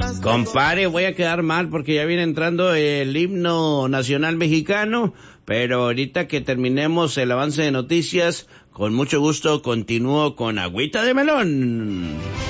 Compare, voy a quedar mal porque ya viene entrando el himno nacional mexicano, pero ahorita que terminemos el avance de noticias, con mucho gusto continúo con Agüita de Melón.